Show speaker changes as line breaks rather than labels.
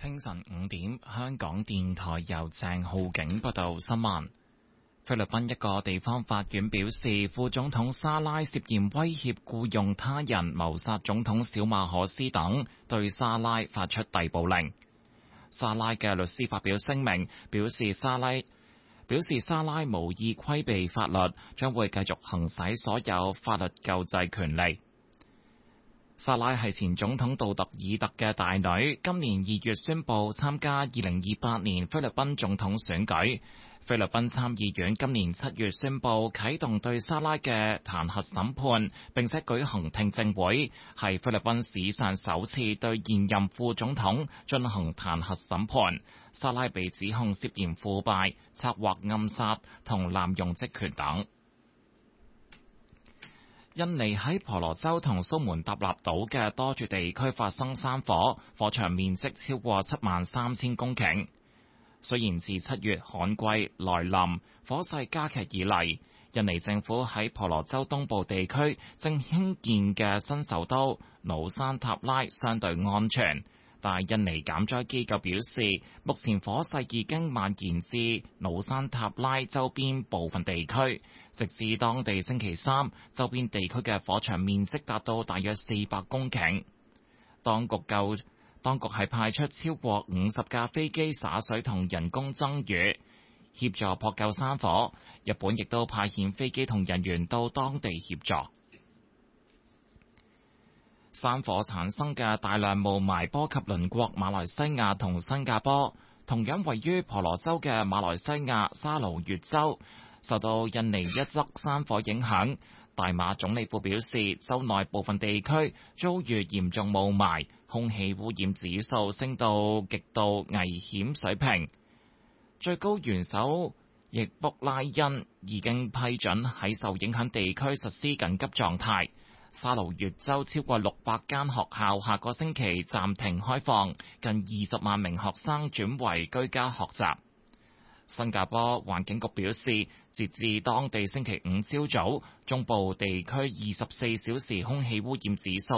清晨5點，香港電台由鄭浩景報道新聞。菲律賓一個地方法院表示，副總統沙拉涉嫌威脅僱用他人謀殺總統小馬可斯等，對沙拉發出逮捕令。沙拉嘅律師發表聲明，表示沙拉無意規避法律，將會繼續行使所有法律救濟權利。沙拉係前總統杜特爾特嘅大女，今年2月宣布參加2028年菲律賓總統選舉。菲律賓參議院今年7月宣布啟動對沙拉嘅彈劾審判，並且舉行聽證會，係菲律賓史上首次對現任副總統進行彈劾審判。沙拉被指控涉嫌腐敗、策劃暗殺同濫用職權等。印尼喺婆羅洲同蘇門答臘島嘅多處地區發生山火，火場面積超過73000公頃。雖然自7月旱季來臨，火勢加劇以嚟，印尼政府喺婆羅洲東部地區正興建嘅新首都努山塔拉相對安全，但印尼減災機構表示，目前火勢已經蔓延至努山塔拉周邊部分地區，直至當地星期三，周邊地區嘅火場面積達到大約400公頃。當局係派出超過50架飛機灑水同人工增雨，協助撲救山火。日本亦都派遣飛機同人員到當地協助。山火產生嘅大量霧霾波及鄰國馬來西亞同新加坡，同樣位於婆羅洲嘅馬來西亞沙勞越州，受到印尼一則山火影響。大馬總理府表示，州內部分地區遭遇嚴重霧霾，空氣污染指數升到極度危險水平。最高元首易卜拉欣已經批准喺受影響地區實施緊急狀態。沙勞越州超過600間學校下個星期暫停開放，近20萬名學生轉為居家學習。新加坡環境局表示，截至當地星期5朝早，中部地區24小時空氣污染指數